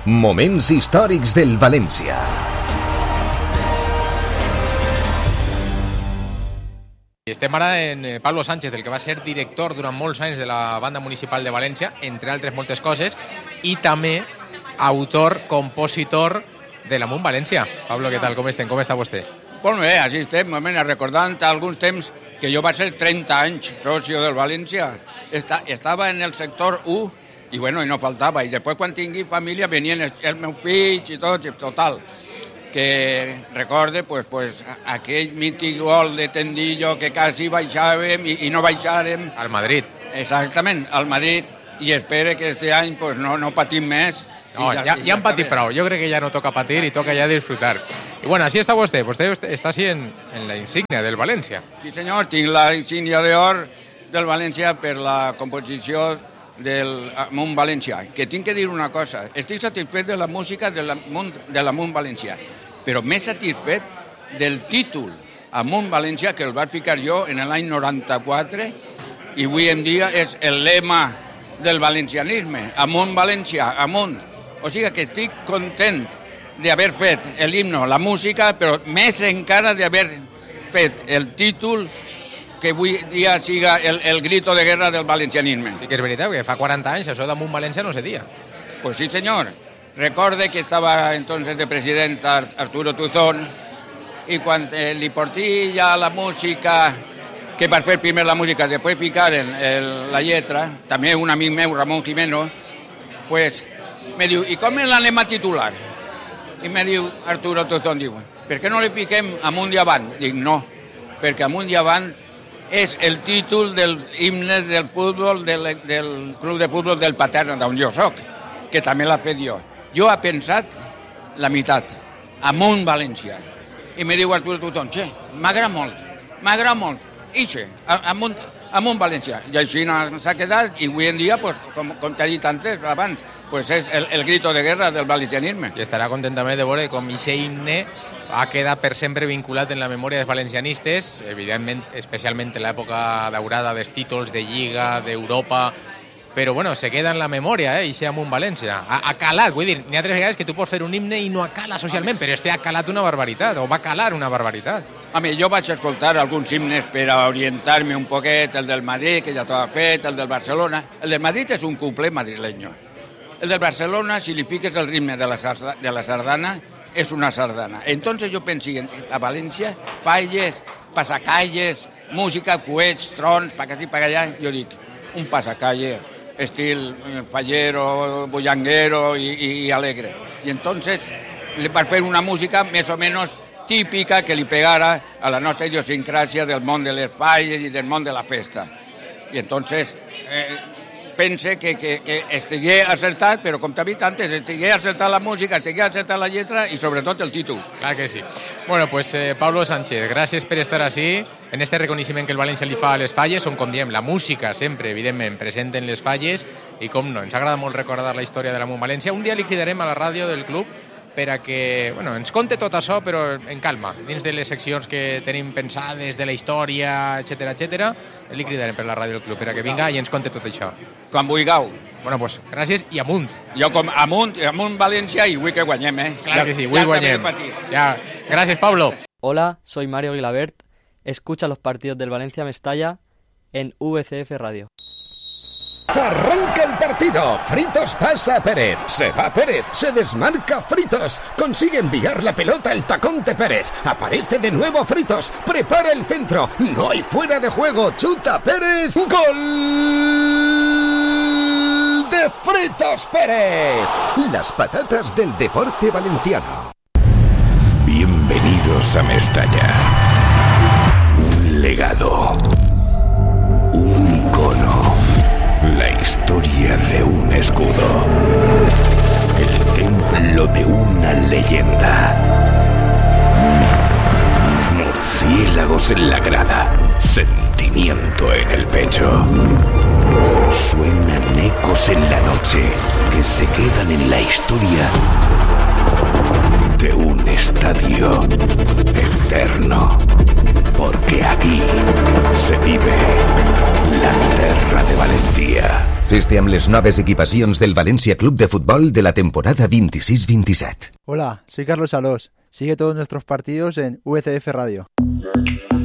Moments històrics del València. Estem ara en Pablo Sánchez, el que va ser director durant molts anys de la Banda Municipal de València, entre altres moltes coses, i també autor, compositor de l'Amunt València. Pablo, què tal? Com estem? Com està vostè? Pues bé, així estem, recordant alguns temps que jo vaig ser 30 anys socio del València. Estava en el sector 1 i bueno, no faltava. I després quan tingui família venien els meus fills i tot, total. Que recorde pues, aquell mític gol de Tendillo que quasi baixàvem i no baixàrem. Al Madrid. Exactament, al Madrid. I espero que este any pues, no patim més. No, ja han patit prou. Jo crec que ja no toca patir i toca ja disfrutar. I bueno, així està vostè. Vostè està així en la insígnia del València. Sí senyor, tinc la insígnia d'or del València per la composició del Amunt Valencià. Que tinc que dir una cosa, estic satisfet de la música de l'Amunt Valencià, però més satisfet del títol Amunt Valencià, que el vaig ficar jo en l'any 94 i avui en dia és el lema del valencianisme, Amunt Valencià, amunt. O sigui que estic content d'haver fet l'himno, la música, però més encara d'haver fet el títol que avui dia siga el grito de guerra del valencianisme. Sí que és veritat, que fa 40 anys això d'Amunt València no se dia. Pues sí, senyor. Recorde que estava entonces de president Arturo Tuzón i quan li portí ja la música, que per fer primer la música, després ficar la lletra, també un amic meu, Ramon Jimeno, pues me diu, i com l'anem a titular? I me diu Arturo Tuzón, diu, per què no li fiquem Amunt i Avant? Dic, no, perquè Amunt i Avant és el títol del himne del futbol, del club de futbol del Paterna, d'on jo soc, que també l'ha fet jo. Jo he pensat la meitat, Amunt València. I me diu Arturo Tuzón, che, m'agrada molt, ixe, Amunt València. I així s'ha quedat, i avui en dia, pues, com t'he dit antes, abans, pues és el grito de guerra del valencianisme. I estarà content també de veure com aquest himne ha quedat per sempre vinculat en la memòria dels valencianistes, evidentment, especialment en l'època daurada dels títols de Lliga, d'Europa, però bueno, se queda en la memòria, i se Amunt València. Ha calat, vull dir, n'hi ha altres vegades que tu pots fer un himne i no cala socialment, però este ha calat una barbaritat, o va calar una barbaritat. Home, jo vaig escoltar alguns himnes per a orientar-me un poquet, el del Madrid, que ja t'ho fet, el del Barcelona. El del Madrid és un cuplé madrileño. El del Barcelona, si li fiques el ritme de la sardana, és una sardana. Entonces yo pensé, a València, falles, passacalles, música, coets, trons, pa aquí, pa allà. Jo dic, un passacalle, estil fallero, bullanguero y alegre. Y entonces le va a hacer una música més o menos típica que li pegara a la nostra idiosincràsia del món de les falles i del món de la festa. I entonces pense que estigué acertat, però com t'he dit antes, estigué acertat la música, estigué acertat la lletra i sobretot el títol. Clar que sí. Bueno, pues Pablo Sánchez, gràcies per estar així, en este reconeixement que el València li fa a les falles, on, com diem, la música sempre, evidentment, present en les falles, i com no, ens agrada molt recordar la història de l'Amunt València. Un dia li cridarem a la ràdio del club per a que ens conte tot això, però en calma, dins de les seccions que tenim pensades de la història, etc., li cridarem per la ràdio del club per a que vinga i ens conte tot això. Quan vulgueu. Bueno, pues gràcies i amunt. Jo com amunt València i vull que guanyem, Claro que sí, vull guanyem. Ya. Gracias, Pablo. Hola, soy Mario Guilabert. Escucha los partidos del Valencia Mestalla en VCF Radio. Arranca el partido. Fritos pasa a Pérez. Se va Pérez. Se desmarca Fritos. Consigue enviar la pelota al tacón de Pérez. Aparece de nuevo Fritos. Prepara el centro. No hay fuera de juego. Chuta Pérez. ¡Gol de Fritos Pérez! Las patatas del deporte valenciano. Bienvenidos a Mestalla. Un legado. Un icono. La historia de un escudo. El templo de una leyenda. Murciélagos en la grada. Sentimiento en el pecho. Suenan ecos en la noche que se quedan en la historia de un estadio eterno. porque aquí se vive la terra de Valentía. Fes-te amb les noves equipacions del Valencia Club de Fútbol de la temporada 26-27. Hola, soy Carlos Alós. Sigue todos nuestros partidos en VCF Radio.